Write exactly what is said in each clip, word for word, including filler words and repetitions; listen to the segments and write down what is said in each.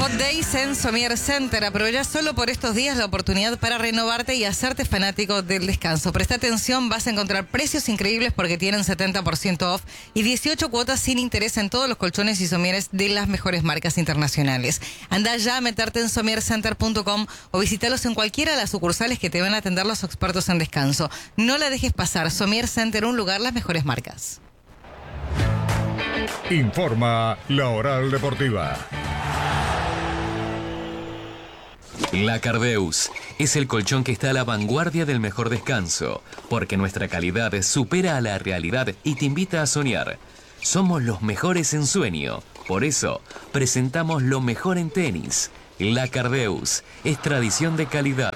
Hot Days en Somier Center. Aprovecha solo por estos días la oportunidad para renovarte y hacerte fanático del descanso. Presta atención, vas a encontrar precios increíbles porque tienen setenta por ciento off y dieciocho cuotas sin interés en todos los colchones y somieres de las mejores marcas internacionales. Anda ya a meterte en somier center punto com o visítalos en cualquiera de las sucursales que te van a atender los expertos en descanso. No la dejes pasar. Somier Center, un lugar, las mejores marcas. Informa La Oral Deportiva. La Cardeus es el colchón que está a la vanguardia del mejor descanso, porque nuestra calidad supera a la realidad y te invita a soñar. Somos los mejores en sueño, por eso presentamos lo mejor en tenis. La Cardeus es tradición de calidad.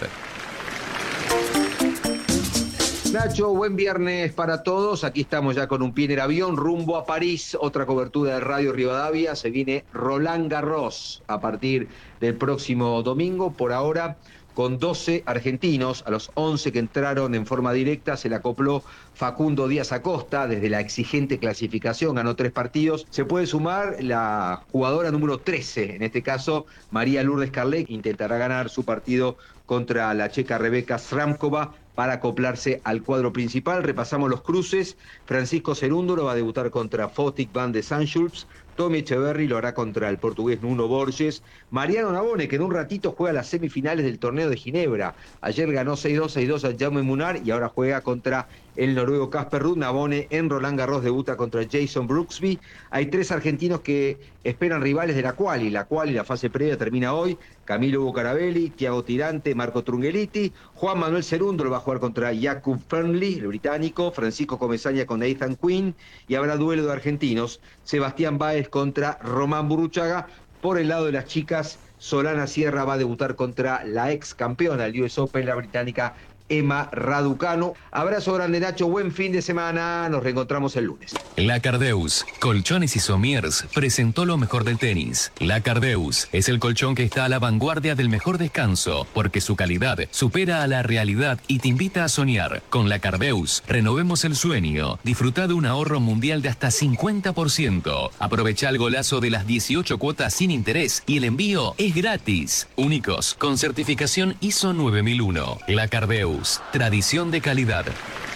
Nacho, buen viernes para todos. Aquí estamos ya con un pie en el avión, rumbo a París. Otra cobertura de Radio Rivadavia. Se viene Roland Garros a partir del próximo domingo. Por ahora, con doce argentinos, a los once que entraron en forma directa, se le acopló Facundo Díaz Acosta. Desde la exigente clasificación ganó tres partidos. Se puede sumar la jugadora número trece, en este caso María Lourdes Carlet, que intentará ganar su partido contra la checa Rebeka Sramkova para acoplarse al cuadro principal. Repasamos los cruces. Francisco Cerúndolo va a debutar contra Fotik van de Sanschulps. Tommy Echeverry lo hará contra el portugués Nuno Borges. Mariano Navone, que en un ratito juega las semifinales del torneo de Ginebra. Ayer ganó seis dos, seis dos a Jaume Munar y ahora juega contra el noruego Casper Ruud. Navone en Roland Garros debuta contra Jason Brooksby. Hay tres argentinos que esperan rivales de la quali. La quali, la fase previa, termina hoy. Camilo Bucarabelli, Thiago Tirante, Marco Trungeliti. Juan Manuel Cerúndolo va a jugar contra Jakub Fernley, el británico. Francisco Comesaña con Nathan Quinn. Y habrá duelo de argentinos. Sebastián Báez contra Román Burruchaga. Por el lado de las chicas, Solana Sierra va a debutar contra la ex campeona del U S Open, la británica Emma Raducanu. Abrazo grande, Nacho, buen fin de semana, nos reencontramos el lunes. La Cardeus, Colchones y Somiers, presentó lo mejor del tenis. La Cardeus es el colchón que está a la vanguardia del mejor descanso, porque su calidad supera a la realidad y te invita a soñar. Con la Cardeus, renovemos el sueño. Disfruta de un ahorro mundial de hasta cincuenta por ciento. Aprovecha el golazo de las dieciocho cuotas sin interés y el envío es gratis. Únicos, con certificación I S O nueve mil uno. La Cardeus, tradición de calidad.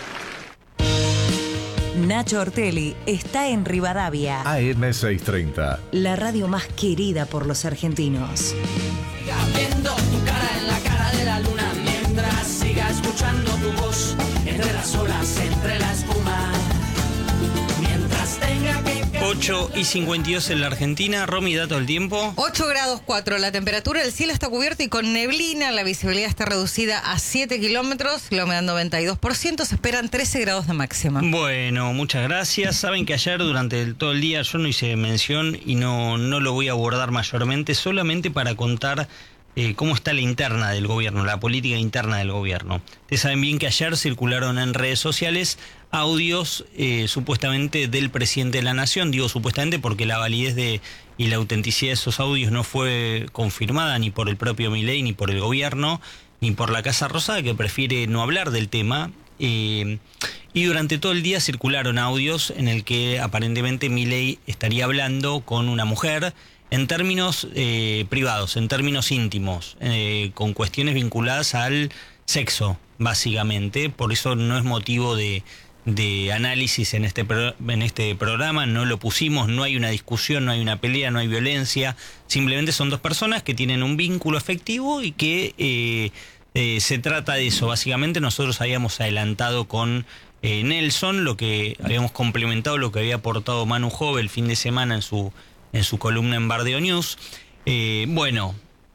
Nacho Ortelli está en Rivadavia. A M seiscientos treinta. La radio más querida por los argentinos. Siga viendo tu cara en la cara de la luna mientras siga escuchando tu voz entre las olas, entre la espuma. Mientras tenga que... ocho y cincuenta y dos en la Argentina. Romy, dato del tiempo. ocho grados cuatro. La temperatura del cielo está cubierta y con neblina. La visibilidad está reducida a siete kilómetros. La humedad noventa y dos por ciento. Se esperan trece grados de máxima. Bueno, muchas gracias. Saben que ayer durante el, todo el día yo no hice mención y no, no lo voy a abordar mayormente, solamente para contar eh, cómo está la interna del gobierno, la política interna del gobierno. Ustedes saben bien que ayer circularon en redes sociales audios eh, supuestamente del presidente de la Nación. Digo supuestamente porque la validez de y la autenticidad de esos audios no fue confirmada ni por el propio Milei, ni por el gobierno, ni por la Casa Rosada, que prefiere no hablar del tema. Eh, y durante todo el día circularon audios en el que aparentemente Milei estaría hablando con una mujer en términos eh, privados, en términos íntimos, eh, con cuestiones vinculadas al sexo, básicamente. Por eso no es motivo de... de análisis en este pro, en este programa, no lo pusimos, no hay una discusión, no hay una pelea, no hay violencia, simplemente son dos personas que tienen un vínculo afectivo y que eh, eh, se trata de eso. Básicamente nosotros habíamos adelantado con eh, Nelson, lo que habíamos complementado lo que había aportado Manu Jove el fin de semana en su, en su columna en Bardeo News. Eh, bueno,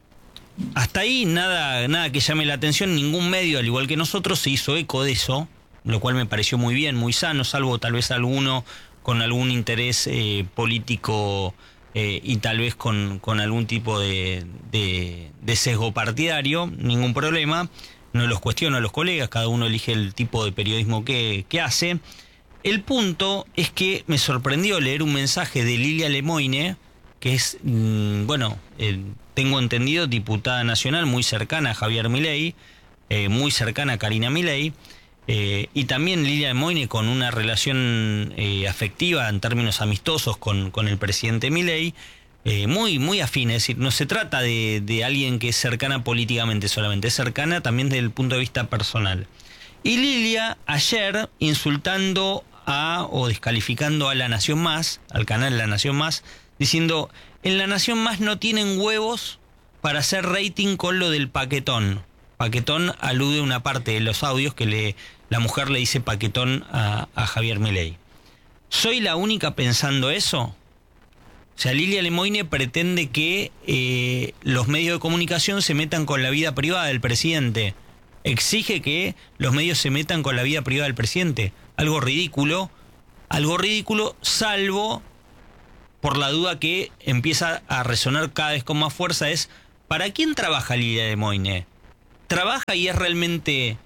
hasta ahí nada, nada que llame la atención, ningún medio, al igual que nosotros, se hizo eco de eso, lo cual me pareció muy bien, muy sano, salvo tal vez alguno con algún interés eh, político eh, y tal vez con, con algún tipo de, de, de sesgo partidario, ningún problema. No los cuestiono a los colegas, cada uno elige el tipo de periodismo que, que hace. El punto es que me sorprendió leer un mensaje de Lilia Lemoine, que es, mmm, bueno, eh, tengo entendido, diputada nacional muy cercana a Javier Milei, eh, muy cercana a Karina Milei, Eh, y también Lilia Lemoine con una relación eh, afectiva en términos amistosos con, con el presidente Milei, eh, muy, muy afín. Es decir, no se trata de, de alguien que es cercana políticamente solamente, es cercana también desde el punto de vista personal. Y Lilia ayer insultando a o descalificando a La Nación Más, al canal La Nación Más, diciendo, en La Nación Más no tienen huevos para hacer rating con lo del paquetón. Paquetón alude a una parte de los audios que le, la mujer le dice paquetón a, a Javier Milei. ¿Soy la única pensando eso? O sea, Lilia Lemoine pretende que eh, los medios de comunicación se metan con la vida privada del presidente. Exige que los medios se metan con la vida privada del presidente. Algo ridículo, algo ridículo, salvo por la duda que empieza a resonar cada vez con más fuerza, es ¿para quién trabaja Lilia Lemoine? ¿Trabaja y es realmente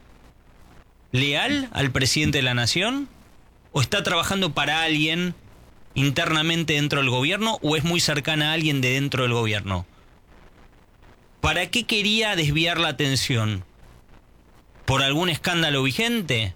leal al presidente de la nación? ¿O está trabajando para alguien internamente dentro del gobierno? ¿O es muy cercana a alguien de dentro del gobierno? ¿Para qué quería desviar la atención? ¿Por algún escándalo vigente?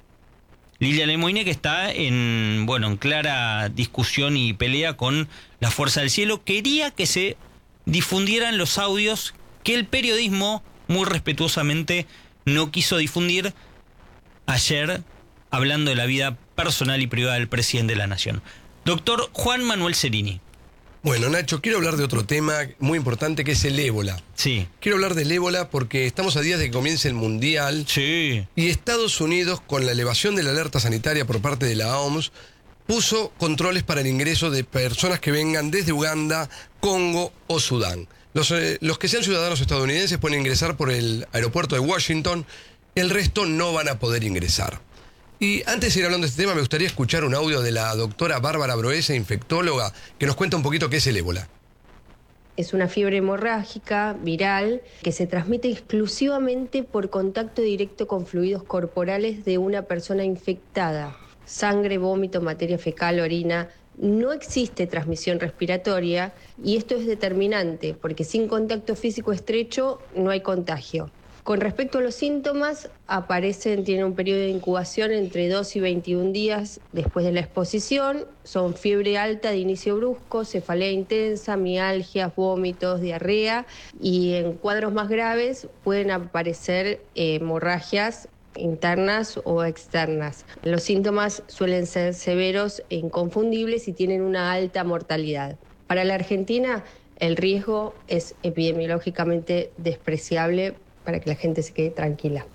Lilia Lemoine, que está en, bueno, en clara discusión y pelea con la Fuerza del Cielo, quería que se difundieran los audios que el periodismo muy respetuosamente no quiso difundir ayer, hablando de la vida personal y privada del presidente de la Nación. Doctor Juan Manuel Cerini. Bueno, Nacho, quiero hablar de otro tema muy importante que es el ébola. Sí. Quiero hablar del ébola porque estamos a días de que comience el Mundial. Sí. Y Estados Unidos, con la elevación de la alerta sanitaria por parte de la O M S, puso controles para el ingreso de personas que vengan desde Uganda, Congo o Sudán. Los, eh, los que sean ciudadanos estadounidenses pueden ingresar por el aeropuerto de Washington, el resto no van a poder ingresar. Y antes de ir hablando de este tema, me gustaría escuchar un audio de la doctora Bárbara Broese, infectóloga, que nos cuenta un poquito qué es el ébola. Es una fiebre hemorrágica viral que se transmite exclusivamente por contacto directo con fluidos corporales de una persona infectada. Sangre, vómito, materia fecal, orina. No existe transmisión respiratoria y esto es determinante porque sin contacto físico estrecho no hay contagio. Con respecto a los síntomas, aparecen, tienen un periodo de incubación entre dos y veintiún días después de la exposición. Son fiebre alta de inicio brusco, cefalea intensa, mialgias, vómitos, diarrea y en cuadros más graves pueden aparecer eh, hemorragias internas o externas. Los síntomas suelen ser severos e inconfundibles y tienen una alta mortalidad. Para la Argentina, el riesgo es epidemiológicamente despreciable para que la gente se quede tranquila.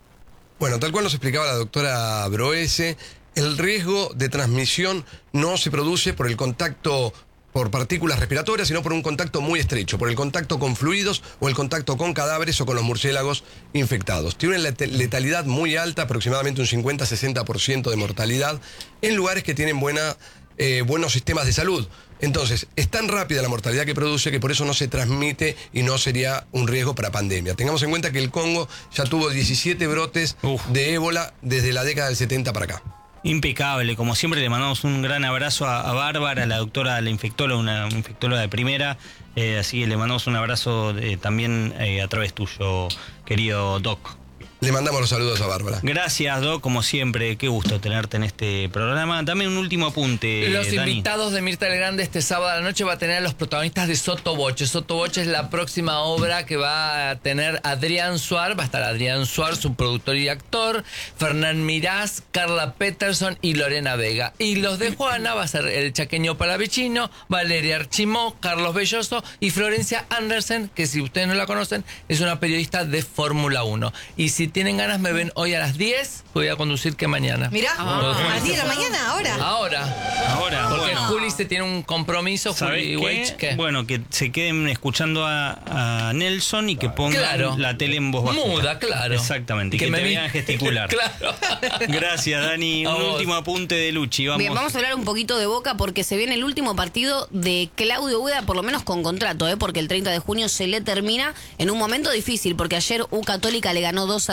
Bueno, tal cual nos explicaba la doctora Broese, el riesgo de transmisión no se produce por el contacto por partículas respiratorias, sino por un contacto muy estrecho, por el contacto con fluidos o el contacto con cadáveres o con los murciélagos infectados. Tiene una letalidad muy alta, aproximadamente un cincuenta a sesenta por ciento de mortalidad, en lugares que tienen buena, eh, buenos sistemas de salud. Entonces, es tan rápida la mortalidad que produce que por eso no se transmite y no sería un riesgo para pandemia. Tengamos en cuenta que el Congo ya tuvo diecisiete brotes Uf. de ébola desde la década del setenta para acá. Impecable, como siempre le mandamos un gran abrazo a, a Bárbara, la doctora, la infectóloga, una infectóloga de primera, eh, así que le mandamos un abrazo eh, también eh, a través tuyo, querido Doc. Le mandamos los saludos a Bárbara. Gracias, Doc, como siempre, qué gusto tenerte en este programa. Dame un último apunte, Los Dani. invitados de Mirta Legrand este sábado a la noche va a tener a los protagonistas de Sotoboche. Sotoboche es la próxima obra que va a tener Adrián Suar, va a estar Adrián Suar, su productor y actor, Fernán Mirás, Carla Peterson y Lorena Vega. Y los de Juana va a ser el chaqueño Palavecino, Valeria Archimó, Carlos Belloso y Florencia Andersen, que si ustedes no la conocen, es una periodista de Fórmula uno. Y si tienen ganas, me ven hoy a las diez, voy a conducir que mañana. Mirá, ah, a las diez de la mañana, ahora. Ahora. Ahora, Porque bueno. Juli se tiene un compromiso, Juli Weich, ¿qué? Bueno, que se queden escuchando a, a Nelson y que pongan claro. la tele en voz baja. Muda, claro. Exactamente, y que, que que me te vi... vean gesticular. Claro. Gracias, Dani. A un vos. último apunte de Luchi. Vamos. Bien, vamos a hablar un poquito de Boca porque se viene el último partido de Claudio Ueda, por lo menos con contrato, ¿eh? Porque el treinta de junio se le termina en un momento difícil, porque ayer U Católica le ganó dos a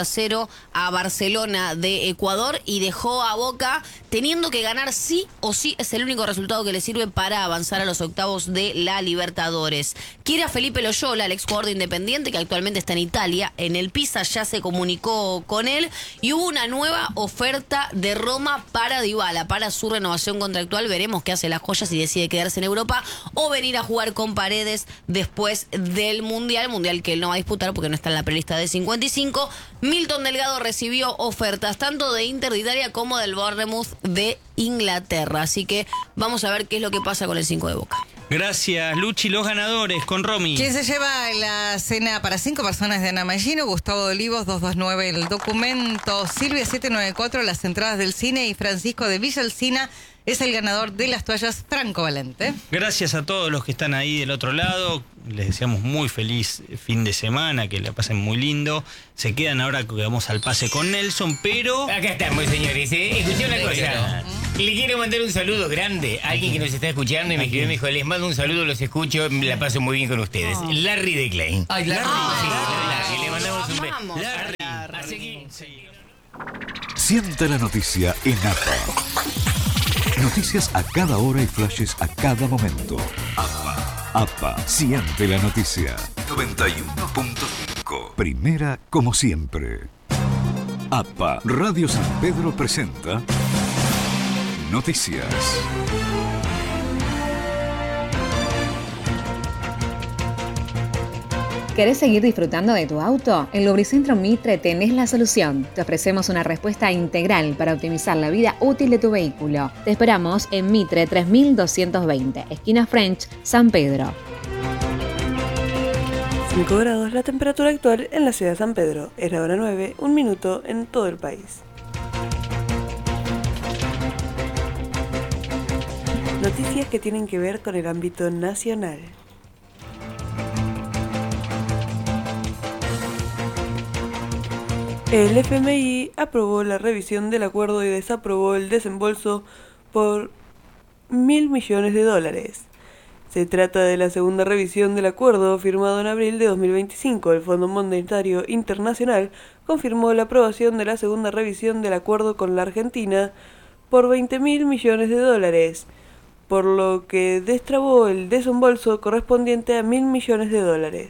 cero a Barcelona de Ecuador y dejó a Boca teniendo que ganar sí o sí. Es el único resultado que le sirve para avanzar a los octavos de la Libertadores. Quiere a Felipe Loyola, el exjugador de Independiente, que actualmente está en Italia. En el Pisa ya se comunicó con él y hubo una nueva oferta de Roma para Dybala, para su renovación contractual. Veremos qué hace la joya, si decide quedarse en Europa o venir a jugar con Paredes después del Mundial, Mundial que él no va a disputar porque no está en la prelista de cincuenta y cinco. Milton Delgado recibió ofertas tanto de Inter de Italia como del Bournemouth de Inglaterra. Así que vamos a ver qué es lo que pasa con el cinco de Boca. Gracias, Luchi. Los ganadores con Romy. ¿Quién se lleva la cena para cinco personas de Ana Mallino? Gustavo de Olivos, dos dos nueve el documento. Silvia, siete nueve cuatro, las entradas del cine. Y Francisco de Villa Alsina es el ganador de las toallas Franco Valente. Gracias a todos los que están ahí del otro lado. Les deseamos muy feliz fin de semana, que la pasen muy lindo. Se quedan ahora que vamos al pase con Nelson, pero... Acá estamos, señores. ¿eh? Escuché una cosa. Le quiero mandar un saludo grande a alguien que nos está escuchando y me escribió y me dijo, les mando un saludo, los escucho, la paso muy bien con ustedes. Oh. Larry de Klein. Ay, Larry. Sí, Larry, le mandamos un beso. Larry. Así que... Siente la noticia en A P A. Noticias a cada hora y flashes a cada momento. A P A. A P A. Siente la noticia. noventa y uno punto cinco. Primera como siempre. A P A. Radio San Pedro presenta Noticias. ¿Querés seguir disfrutando de tu auto? En Lubricentro Mitre tenés la solución. Te ofrecemos una respuesta integral para optimizar la vida útil de tu vehículo. Te esperamos en Mitre tres mil doscientos veinte, esquina French, San Pedro. cinco grados la temperatura actual en la ciudad de San Pedro. Es la hora nueve, un minuto en todo el país. Noticias que tienen que ver con el ámbito nacional. El F M I aprobó la revisión del acuerdo y desaprobó el desembolso por mil millones de dólares. Se trata de la segunda revisión del acuerdo firmado en abril de dos mil veinticinco. El Fondo Monetario Internacional confirmó la aprobación de la segunda revisión del acuerdo con la Argentina por veinte mil millones de dólares, por lo que destrabó el desembolso correspondiente a mil millones de dólares.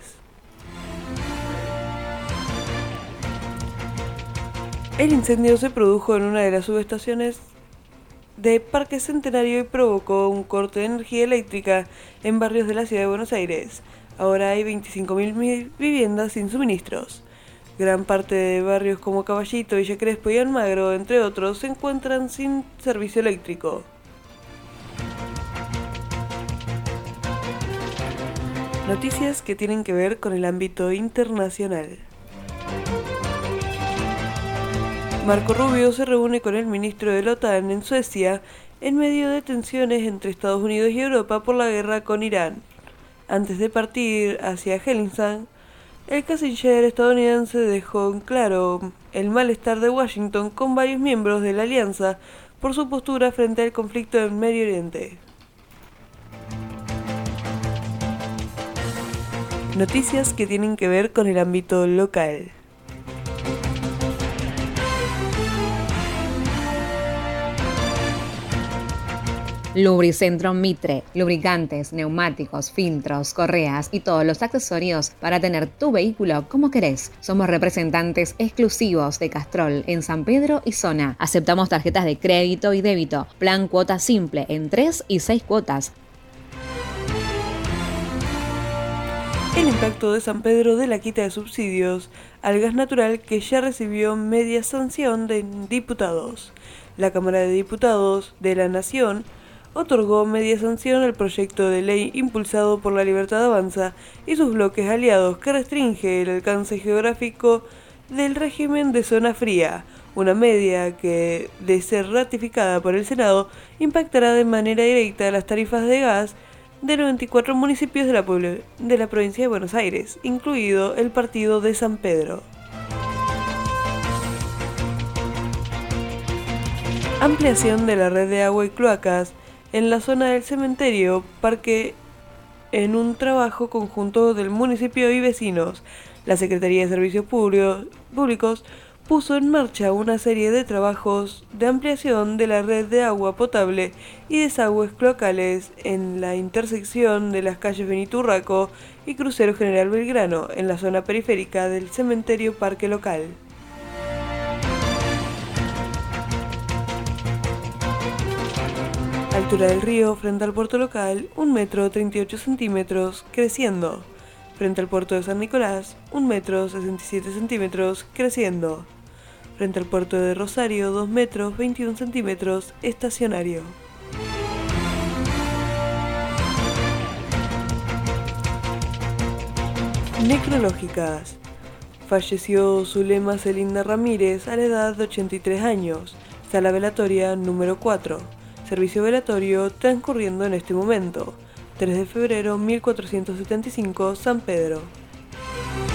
El incendio se produjo en una de las subestaciones de Parque Centenario y provocó un corte de energía eléctrica en barrios de la ciudad de Buenos Aires. Ahora hay veinticinco mil viviendas sin suministros. Gran parte de barrios como Caballito, Villa Crespo y Almagro, entre otros, se encuentran sin servicio eléctrico. Noticias que tienen que ver con el ámbito internacional. Marco Rubio se reúne con el ministro de la OTAN en Suecia en medio de tensiones entre Estados Unidos y Europa por la guerra con Irán. Antes de partir hacia Helsinki, el canciller estadounidense dejó en claro el malestar de Washington con varios miembros de la alianza por su postura frente al conflicto en Medio Oriente. Noticias que tienen que ver con el ámbito local. Lubricentro Mitre, lubricantes, neumáticos, filtros, correas y todos los accesorios para tener tu vehículo como querés. Somos representantes exclusivos de Castrol en San Pedro y zona. Aceptamos tarjetas de crédito y débito. Plan cuota simple en tres y seis cuotas. El impacto de San Pedro de la quita de subsidios al gas natural, que ya recibió media sanción de diputados. La Cámara de Diputados de la Nación otorgó media sanción al proyecto de ley impulsado por La Libertad Avanza y sus bloques aliados, que restringe el alcance geográfico del régimen de zona fría, una medida que, de ser ratificada por el Senado, impactará de manera directa las tarifas de gas de noventa y cuatro municipios de la, pueblo, de la provincia de Buenos Aires, incluido el partido de San Pedro. Ampliación de la red de agua y cloacas en la zona del cementerio Parque en un trabajo conjunto del municipio y vecinos. La Secretaría de Servicios Públicos puso en marcha una serie de trabajos de ampliación de la red de agua potable y desagües cloacales en la intersección de las calles Benito Urraco y Crucero General Belgrano, en la zona periférica del cementerio Parque Local. Altura del río frente al puerto local, un metro treinta y ocho centímetros, creciendo. Frente al puerto de San Nicolás, un metro sesenta y siete centímetros, creciendo. Frente al puerto de Rosario, dos metros veintiún centímetros, estacionario. Necrológicas. Falleció Zulema Celinda Ramírez a la edad de ochenta y tres años. Sala velatoria número cuatro. Servicio velatorio transcurriendo en este momento. tres de febrero mil cuatrocientos setenta y cinco, San Pedro.